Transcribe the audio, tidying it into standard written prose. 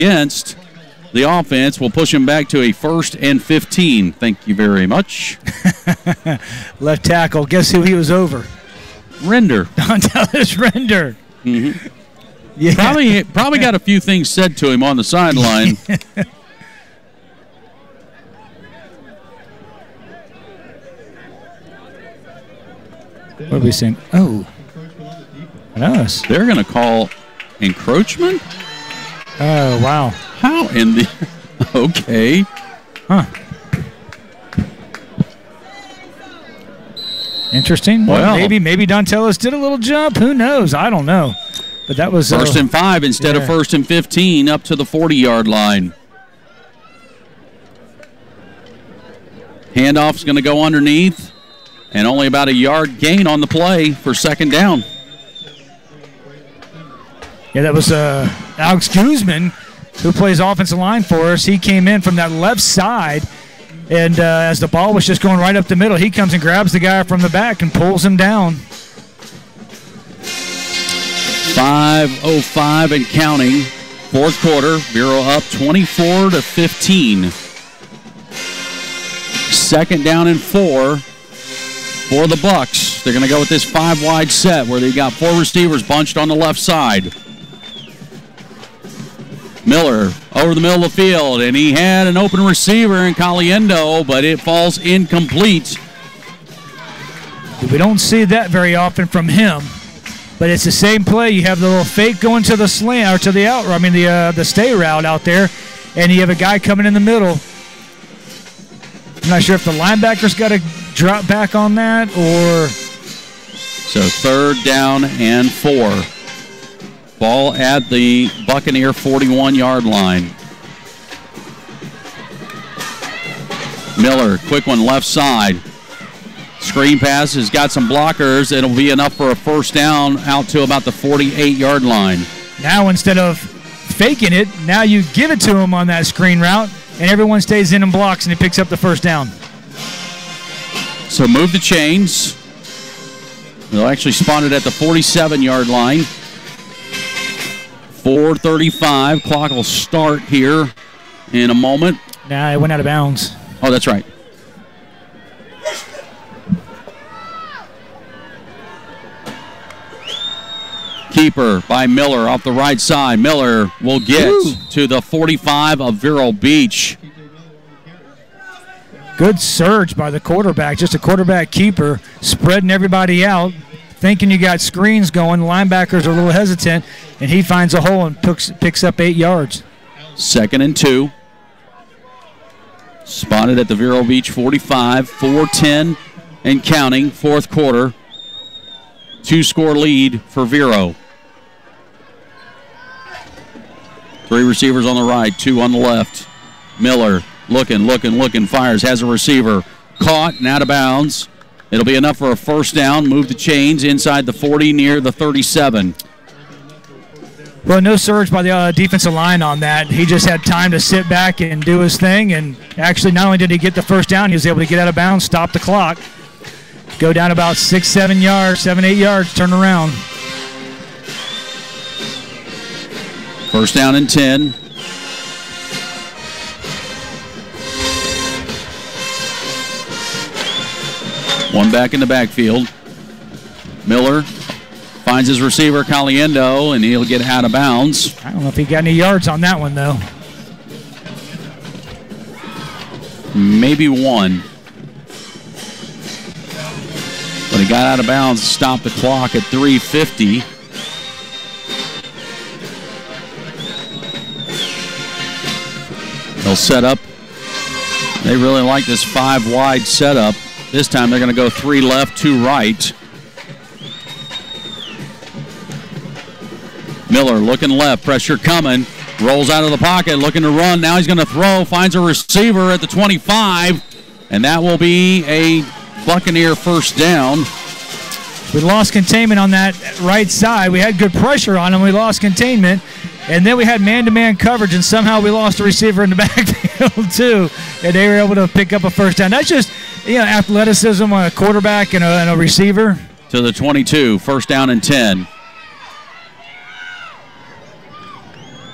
against the offense will push him back to a 1st and 15. Thank you very much. Left tackle. Guess who he was over? Render. Dontellis Render. Mm-hmm. Yeah. Probably got a few things said to him on the sideline. What are we saying? Oh. Nice. They're going to call encroachment? Oh, wow. How in the... Okay. Huh. Interesting. Well, maybe Dontellis did a little jump. Who knows? I don't know. But that was... 1st and 5 instead of 1st and 15 up to the 40-yard line. Handoff's going to go underneath. And only about a yard gain on the play for 2nd down. Yeah, that was Alex Guzman, who plays offensive line for us. He came in from that left side, and as the ball was just going right up the middle, he comes and grabs the guy from the back and pulls him down. 5:05 and counting. 4th quarter, Vero up 24-15. 2nd down and 4 for the Bucks. They're going to go with this 5-wide set where they've got 4 receivers bunched on the left side. Miller over the middle of the field, and he had an open receiver in Caliendo, but it falls incomplete. We don't see that very often from him, but it's the same play. You have the little fake going to the slant or to the out. I mean the stay route out there, and you have a guy coming in the middle. I'm not sure if the linebacker's got to drop back on that or. So 3rd down and 4. Ball at the Buccaneer 41-yard line. Miller, quick one left side. Screen pass has got some blockers. It'll be enough for a 1st down out to about the 48-yard line. Now instead of faking it, now you give it to him on that screen route, and everyone stays in and blocks, and he picks up the 1st down. So move the chains. They'll actually spawn it at the 47-yard line. 4:35. Clock will start here in a moment. Nah, it went out of bounds. Oh, that's right. Keeper by Miller off the right side. Miller will get to the 45 of Vero Beach. Good surge by the quarterback. Just a quarterback keeper spreading everybody out. Thinking you got screens going, linebackers are a little hesitant, and he finds a hole and picks up 8 yards. 2nd and 2. Spotted at the Vero Beach 45, 4:10 and counting, 4th quarter. 2-score lead for Vero. 3 receivers on the right, 2 on the left. Miller looking, fires, has a receiver. Caught and out of bounds. It'll be enough for a 1st down. Move the chains inside the 40 near the 37. Well, no surge by the defensive line on that. He just had time to sit back and do his thing. And actually, not only did he get the 1st down, he was able to get out of bounds, stop the clock, go down about 6-7 yards, 7-8 yards, turn around. 1st down and 10. One back in the backfield. Miller finds his receiver, Caliendo, and he'll get out of bounds. I don't know if he got any yards on that one, though. Maybe 1. But he got out of bounds to stop the clock at 3:50. They'll set up. They really like this 5-wide setup. This time they're going to go 3 left, 2 right. Miller looking left, pressure coming. Rolls out of the pocket, looking to run. Now he's going to throw, finds a receiver at the 25. And that will be a Buccaneer 1st down. We lost containment on that right side. We had good pressure on him. We lost containment. And then we had man-to-man coverage, and somehow we lost a receiver in the backfield, too. And they were able to pick up a 1st down. That's just, athleticism on a quarterback and a receiver. To the 22, 1st down and 10.